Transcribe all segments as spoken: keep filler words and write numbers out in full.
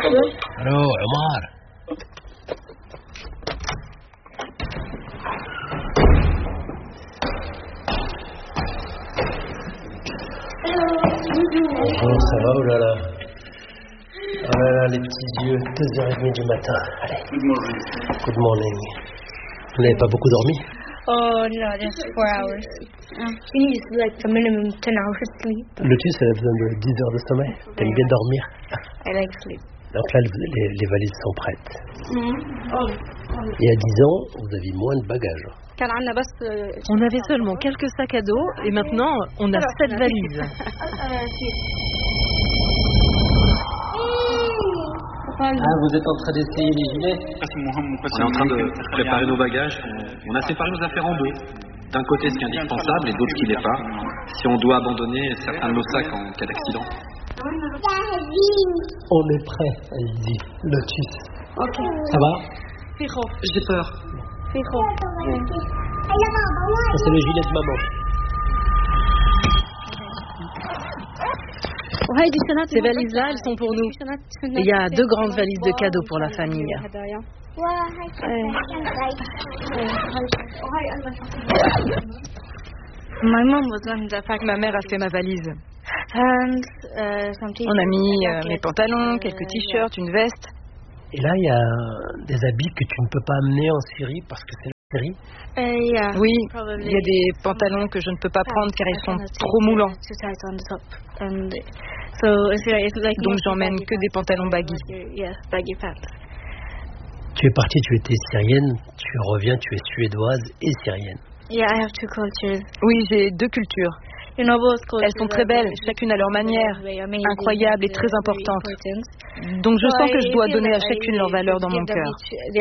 Allô, Omar. Bonjour, ça va, oh là là. Oh là là, les petits yeux, deux heures trente du matin. Allez. Good morning. Good morning. Vous n'avez pas beaucoup dormi? Oh no, just four hours. Uh, you need like a minimum ten hours of sleep. Lotus, elle a besoin de dix heures de sommeil. T'aimes bien dormir? I like sleep. Donc là, les, les valises sont prêtes. Mm-hmm. Oh. Il y a dix ans, vous aviez moins de bagages. On avait seulement quelques sacs à dos et maintenant, on a sept valises. Ah, vous êtes en train d'essayer les gilets? On est en train de préparer nos bagages. On a séparé nos affaires en deux. D'un côté, ce qui est indispensable et d'autre qui l'est pas. Si on doit abandonner certains de nos sacs en cas d'accident. On est prêt, elle dit. Lotus. Ok. Ça va? J'ai peur. Ça, c'est le gilet de maman. Ces valises-là, elles sont pour nous. Et il y a deux grandes valises de cadeaux pour la famille. Ma mère a fait ma valise. On a mis euh, mes pantalons, quelques t-shirts, une veste. Et là, il y a des habits que tu ne peux pas amener en Syrie parce que c'est la Syrie. Oui, il y a des pantalons que je ne peux pas prendre car ils sont trop moulants. Donc j'emmène que des pantalons baggy. Tu es partie, tu étais syrienne, tu reviens, tu es suédoise et syrienne. Oui, j'ai deux cultures. Elles sont très belles, chacune à leur manière, incroyables et très importantes. Donc je sens que je dois donner à chacune leur valeur dans mon cœur.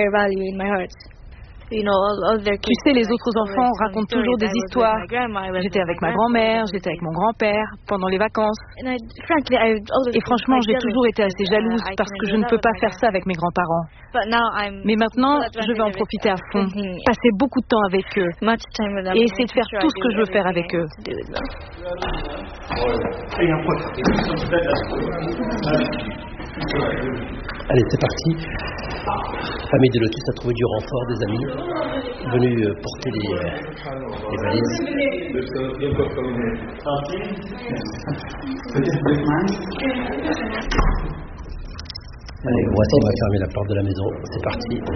Tu sais, les autres enfants racontent toujours des histoires. J'étais avec ma grand-mère, j'étais avec mon grand-père pendant les vacances. Et franchement, j'ai toujours été assez jalouse parce que je ne peux pas faire ça avec mes grands-parents. Mais maintenant, je vais en profiter à fond, passer beaucoup de temps avec eux et essayer de faire tout ce que je veux faire avec eux. Allez, c'est parti. La famille de Lotus a trouvé du renfort, des amis venus porter les, les valises. Allez, voici, on va fermer la porte de la maison. C'est parti.